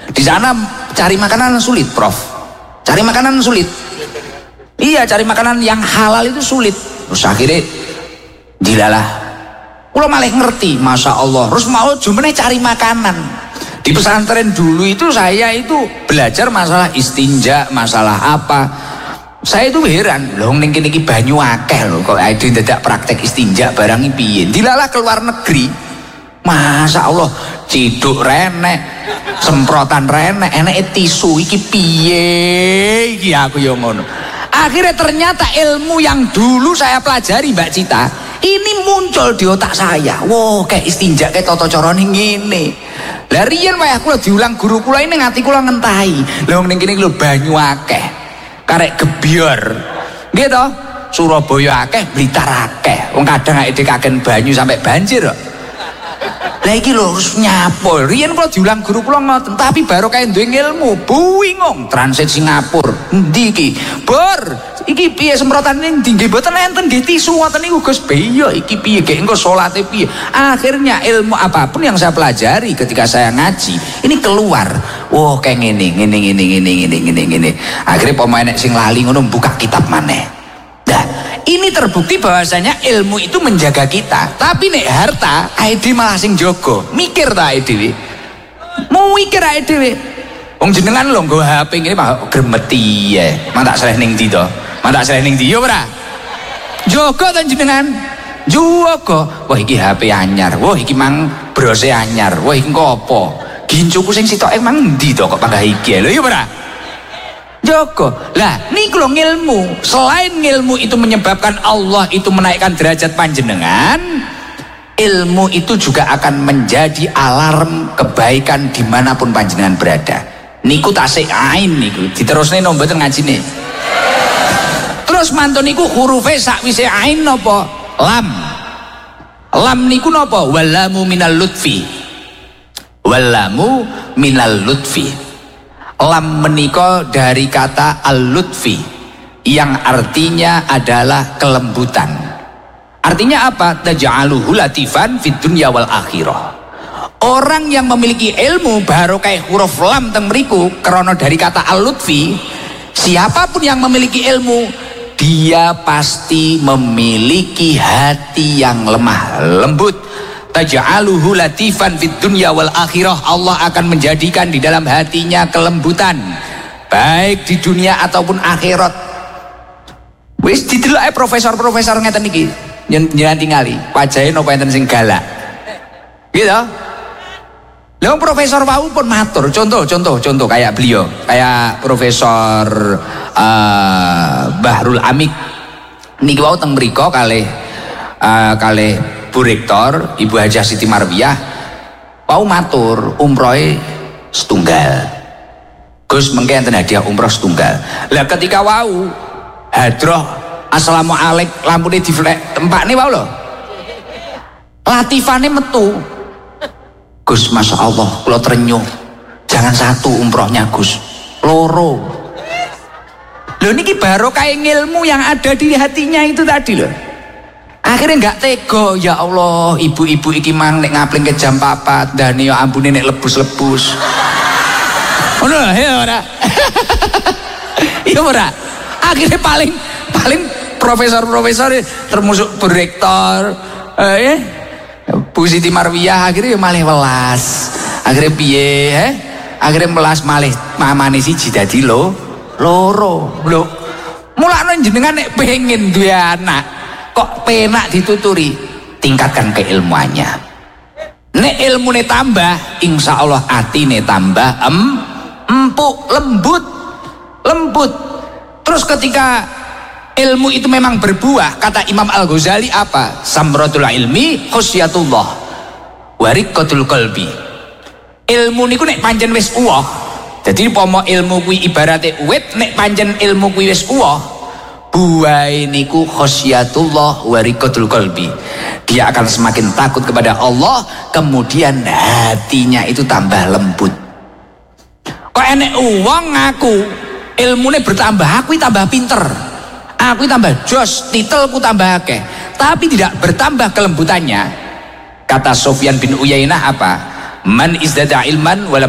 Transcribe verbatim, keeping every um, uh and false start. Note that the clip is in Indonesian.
Di sana cari makanan sulit, Prof. Cari makanan sulit. Iya, cari makanan yang halal itu sulit. Terus akhirnya dilalah. Kula malah ngerti, masya Allah. Terus mau jumene cari makanan. Di pesantren dulu itu saya itu belajar masalah istinja, masalah apa. Saya itu heran, loh ning kene iki banyu akeh lho kok ada dadak praktek istinja barang iki piye. Dilalah ke luar negeri. Masya Allah, ciduk renek, semprotan renek, eneke tisu iki piye iki aku yo ngono. Akhirnya ternyata ilmu yang dulu saya pelajari Mbak Cita ini muncul di otak saya. Wow, kayak istinja kayak tata carane ngene. Lah riyen wayah kula diulang guru kula ini ngati kula ngentahi. Lah ning kene lho banyu akeh. Karek gebiar gitu, Surabaya akeh, Blitar akeh. Wong kadang nek dikaken banyu sampai banjir kok. Lah iki lho harus nyapo. Riyen kula diulang guru kula ngoten, tapi baru kae duwe ilmu, bingung transit Singapura. Endi iki? Bor, iki piye semprotane ndi? Nggih mboten enten nggih tisu ngoten niku Gus. Iya iki piye? Gek engko salate piye? Akhirnya ilmu apapun yang saya pelajari ketika saya ngaji, ini keluar. Wah, kayak ngene, ngene, ngene, ngene, ngene, ngene, ngene. Akhirnya pemain sing lali ngono buka kitab maneh. Nah, ini terbukti bahwasanya ilmu itu menjaga kita. Tapi nek harta, ae dhewe malah sing jaga. Mikir ta ae dhewe. Mau mikir ae dhewe. Wong jenengan lho nggo H P ngene mah gremeti ya. Mang tak seleh ning ndi to? Mang tak seleh ning ndi yo ora? Jaga ta jenengan. Jaga. Wah iki H P anyar. Wah iki mang brose anyar. Wah iki engko apa? Gincuku sing sitoke mang ndi to kok panggah iki lho ya ora? Joko. Lah niku lho ngilmu. Selain ngilmu itu menyebabkan Allah itu menaikkan derajat panjenengan, ilmu itu juga akan menjadi alarm kebaikan dimanapun panjenengan berada. Niku tasik ain niku diterusne no mboten ngajine. Terus mantun niku hurufe sakwise ain napa? Lam. Lam niku napa? Walamu minal lutfi. Walamu minal lutfi. Lam menika dari kata al-lutfi yang artinya adalah kelembutan. Artinya apa? Taj'aluhu latifan fid dunya wal akhirah. Orang yang memiliki ilmu baru kayak huruf lam teng mriku krana dari kata al-lutfi, siapapun yang memiliki ilmu dia pasti memiliki hati yang lemah lembut. Taj'aluhu latifan fid dunya wal akhirah. Allah akan menjadikan di dalam hatinya kelembutan baik di dunia ataupun akhirat. Wis didelok ae profesor-profesor ngeten iki njenengan tingali wajahe napa enten sing galak gitu. Lha profesor wau pun matur contoh contoh contoh kayak beliau kayak Profesor uh, Bahrul Amik niki wau teng mriko kalih uh, kalih Bu Rektor Ibu Hajah Siti Marwiyah wau matur umrohe setunggal. Gus mengke enten hadiah umroh setunggal. Lah ketika wau hadroh assalamualaikum lampune di tempakne wau lho. Latifane metu. Gus masya Allah kula trenyuh. Jangan satu umrohnya Gus, loro. Lho niki barokah ilmu yang ada di hatinya itu tadi loh. Akhirnya nggak tega, ya Allah ibu-ibu iki mang nek ngapling ke jam papat dan ya ampune nek lebus-lebus. Ngono ya ora. Ya ora. Akhirnya paling paling profesor-profesor termasuk Bu Rektor eh Bu Siti Marwiyah akhirnya malih welas. Akhirnya piye eh? Akhirnya melas malih mamane siji dadi lo loro. Lho. Mulane jenengan nek pengen duwe anak kok penak dituturi, tingkatkan keilmuannya. Nek ilmune tambah, insya Allah atine tambah em, empuk, lembut, lembut. Terus ketika ilmu itu memang berbuah, kata Imam Al-Ghazali apa? Samratul ilmi khusyatullah wariqatul qalbi. Ilmu niku nek pancen wis uwah. Jadi pomo ilmu kuwi ibarate uwit, nek pancen ilmu kuwi wis uwah, buai niku khosyatullah wariqatul qalbi. Dia akan semakin takut kepada Allah, kemudian hatinya itu tambah lembut. Kok enek uang ngaku ilmune bertambah, aku tambah pinter, aku tambah jos, titelku tambah akeh, tapi tidak bertambah kelembutannya. Kata Sufyan bin Uyainah apa? Man izdada ilman walam